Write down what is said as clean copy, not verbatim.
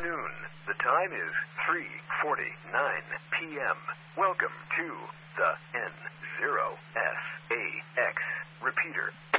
afternoon. The time is 3:49 p.m. Welcome to the N0SAX repeater.